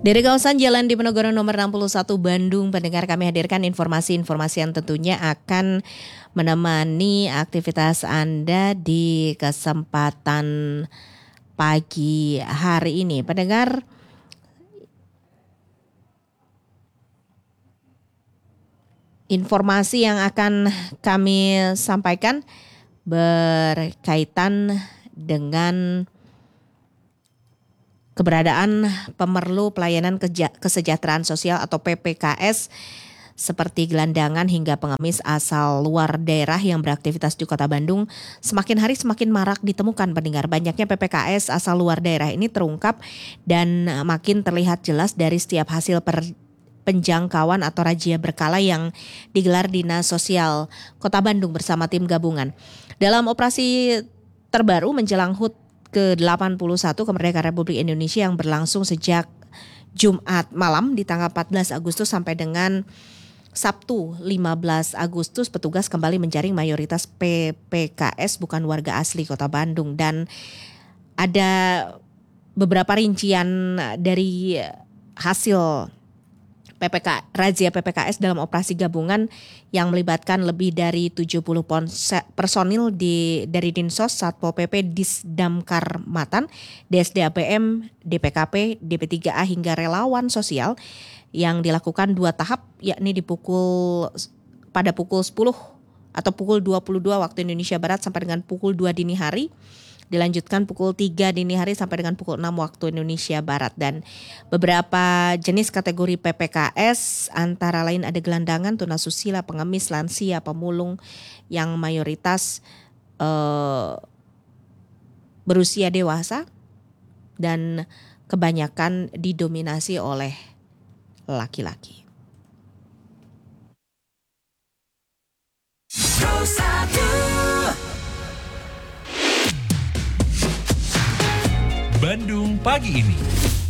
Dari kawasan Jalan Diponegoro nomor 61 Bandung, pendengar, kami hadirkan informasi-informasi yang tentunya akan menemani aktivitas Anda di kesempatan pagi hari ini. Pendengar, informasi yang akan kami sampaikan berkaitan dengan keberadaan pemerlu pelayanan kesejahteraan sosial atau PPKS seperti gelandangan hingga pengemis asal luar daerah yang beraktivitas di Kota Bandung semakin hari semakin marak ditemukan, pendengar. Banyaknya PPKS asal luar daerah ini terungkap dan makin terlihat jelas dari setiap hasil penjangkauan atau razia berkala yang digelar Dinas Sosial Kota Bandung bersama tim gabungan. Dalam operasi terbaru menjelang HUT ke-81 kemerdekaan Republik Indonesia yang berlangsung sejak Jumat malam di tanggal 14 Agustus sampai dengan Sabtu 15 Agustus, petugas kembali menjaring mayoritas PPKS bukan warga asli Kota Bandung, dan ada beberapa rincian dari hasil razia PPKS dalam operasi gabungan yang melibatkan lebih dari 70 personil dari Dinsos, Satpol PP, Disdamkar Matan, DSDAPM, DPKP, DP3A hingga relawan sosial yang dilakukan 2 tahap, yakni pada pukul 10 atau pukul 22 waktu Indonesia Barat sampai dengan pukul 2 dini hari. Dilanjutkan pukul 3 dini hari sampai dengan pukul 6 waktu Indonesia Barat. Dan beberapa jenis kategori PPKS antara lain ada gelandangan, tunasusila, pengemis, lansia, pemulung yang mayoritas berusia dewasa dan kebanyakan didominasi oleh laki-laki. Bandung pagi ini.